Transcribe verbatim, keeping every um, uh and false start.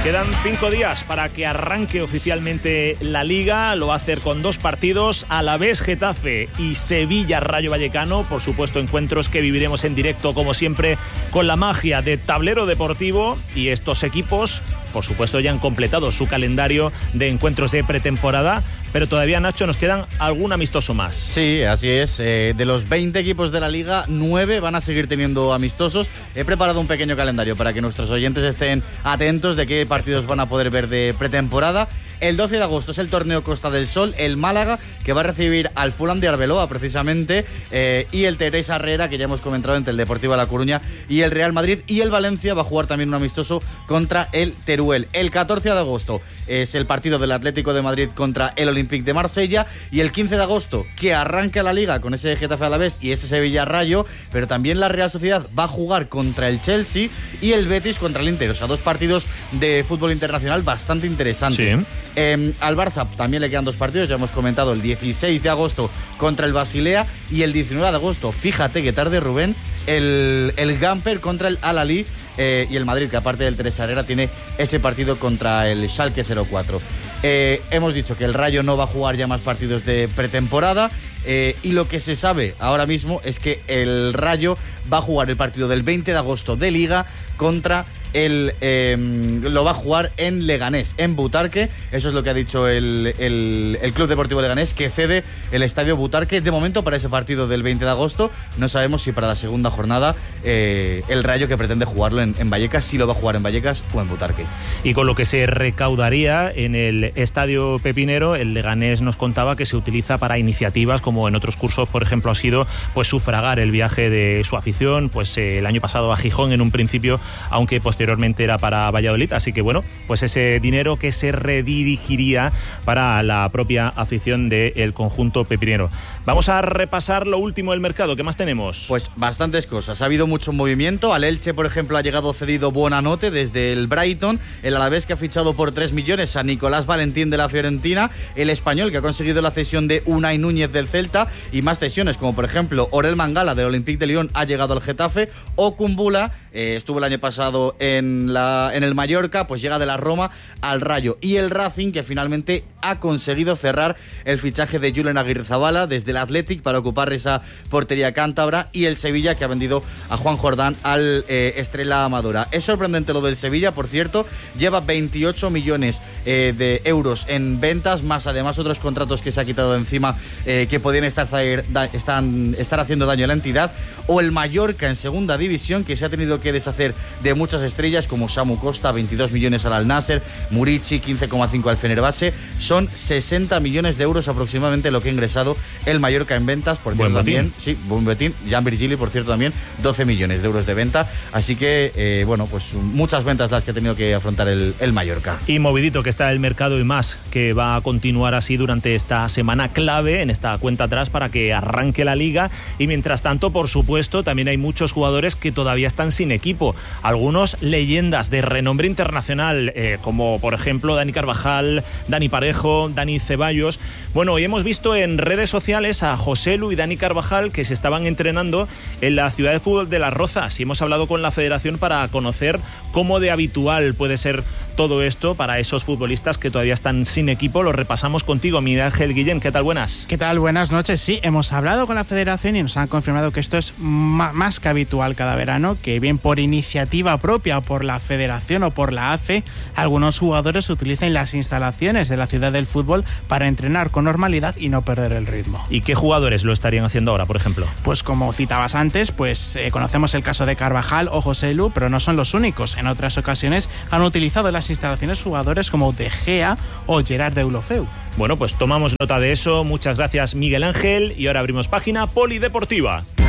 Quedan cinco días para que arranque oficialmente la Liga. Lo va a hacer con dos partidos: Alavés, Getafe y Sevilla, Rayo Vallecano. Por supuesto, encuentros que viviremos en directo, como siempre, con la magia de Tablero Deportivo. Y estos equipos, por supuesto, ya han completado su calendario de encuentros de pretemporada. Pero todavía, Nacho, nos quedan algún amistoso más. Sí, así es. Eh, de los veinte equipos de la Liga, nueve van a seguir teniendo amistosos. He preparado un pequeño calendario para que nuestros oyentes estén atentos de qué partidos van a poder ver de pretemporada. El doce de agosto es el torneo Costa del Sol, el Málaga, que va a recibir al Fulham de Arbeloa, precisamente, eh, y el Teresa Herrera, que ya hemos comentado, entre el Deportivo de La Coruña y el Real Madrid. Y el Valencia va a jugar también un amistoso contra el Teruel. El catorce de agosto es el partido del Atlético de Madrid contra el Olympique de Marsella. Y el quince de agosto, que arranca la Liga con ese Getafe Alavés y ese Sevilla Rayo, pero también la Real Sociedad va a jugar contra el Chelsea y el Betis contra el Inter. O sea, dos partidos de fútbol internacional bastante interesantes. Sí. Eh, al Barça también le quedan dos partidos, ya hemos comentado, el dieciséis de agosto contra el Basilea y el diecinueve de agosto, fíjate que tarde, Rubén, el, el Gamper contra el Al-Ahly, eh, y el Madrid, que aparte del Teresa Herrera tiene ese partido contra el Schalke cero cuatro. Eh, hemos dicho que el Rayo no va a jugar ya más partidos de pretemporada. Eh, y lo que se sabe ahora mismo es que el Rayo va a jugar el partido del veinte de agosto de Liga contra el... Eh, lo va a jugar en Leganés, en Butarque. Eso es lo que ha dicho el, el, el Club Deportivo Leganés, que cede el estadio Butarque de momento para ese partido del veinte de agosto. No sabemos si para la segunda jornada eh, el Rayo, que pretende jugarlo en, en Vallecas, si lo va a jugar en Vallecas o en Butarque. Y con lo que se recaudaría en el estadio Pepinero, el Leganés nos contaba que se utiliza para iniciativas como en otros cursos, por ejemplo, ha sido pues sufragar el viaje de su afición, pues eh, el año pasado a Gijón en un principio, aunque posteriormente era para Valladolid. Así que bueno, pues ese dinero que se redirigiría para la propia afición del conjunto pepinero. Vamos a repasar lo último del mercado. ¿Qué más tenemos? Pues bastantes cosas. Ha habido mucho movimiento. Al Elche, por ejemplo, ha llegado cedido Buonanotte desde el Brighton. El Alavés, que ha fichado por tres millones a Nicolás Valentín de la Fiorentina. El Español, que ha conseguido la cesión de Unai Núñez del Celta. Y más cesiones, como por ejemplo Orel Mangala del Olympique de Lyon ha llegado al Getafe. O Kumbula, eh, estuvo el año pasado en, la, en el Mallorca, pues llega de la Roma al Rayo. Y el Racing, que finalmente ha conseguido cerrar el fichaje de Julen Aguirrezabala desde el Athletic para ocupar esa portería cántabra. Y el Sevilla, que ha vendido a Juan Jordán al eh, Estrella Amadora. Es sorprendente lo del Sevilla, por cierto, lleva veintiocho millones eh, de euros en ventas, más además otros contratos que se ha quitado de encima, eh, que podían estar, están, estar haciendo daño a la entidad. O el Mallorca en segunda división, que se ha tenido que deshacer de muchas estrellas como Samu Costa, veintidós millones al Al Nasser, Murici, quince coma cinco al Fenerbahce. Son sesenta millones de euros aproximadamente lo que ha ingresado el Mallorca en ventas. Por cierto, también, sí, buen betín. Jan Virgili, por cierto, también doce millones de euros de venta. Así que, eh, bueno, pues muchas ventas las que ha tenido que afrontar el, el Mallorca. Y movidito que está el mercado, y más que va a continuar así durante esta semana clave, en esta cuenta atrás, para que arranque la Liga. Y mientras tanto, por supuesto, también hay muchos jugadores que todavía están sin equipo. Algunos leyendas de renombre internacional, eh, como por ejemplo Dani Carvajal, Dani Parejo, Dani Ceballos. Bueno, hoy hemos visto en redes sociales a Joselu y Dani Carvajal, que se estaban entrenando en la ciudad de fútbol de Las Rozas, y hemos hablado con la federación para conocer cómo de habitual puede ser todo esto para esos futbolistas que todavía están sin equipo. Lo repasamos contigo, Miguel Ángel Guillén. ¿Qué tal? Buenas. ¿Qué tal? Buenas noches. Sí, hemos hablado con la federación y nos han confirmado que esto es más que habitual cada verano, que bien por iniciativa propia o por la federación o por la A C E, algunos jugadores utilizan las instalaciones de la ciudad del fútbol para entrenar con normalidad y no perder el ritmo. ¿Y qué jugadores lo estarían haciendo ahora, por ejemplo? Pues como citabas antes, pues eh, conocemos el caso de Carvajal o Joselu, pero no son los únicos. En otras ocasiones han utilizado las instalaciones jugadores como De Gea o Gerard Deulofeu. Bueno, pues tomamos nota de eso. Muchas gracias, Miguel Ángel. Y ahora abrimos página polideportiva.